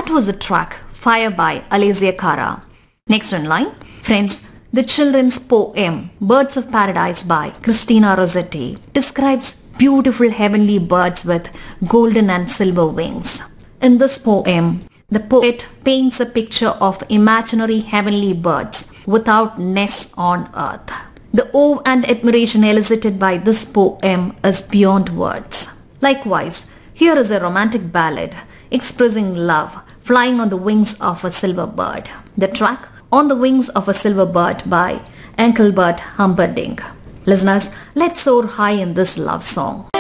That was the track Fire by Alessia Cara. Next in line, friends, the children's poem Birds of Paradise by Christina Rossetti describes beautiful heavenly birds with golden and silver wings. In this poem, the poet paints a picture of imaginary heavenly birds without nests on earth. The awe and admiration elicited by this poem is beyond words. Likewise, here is a romantic ballad expressing love flying on the wings of a silver bird. The track On the Wings of a Silver Bird by Engelbert Humperdinck. Listeners, let's soar high in this love song.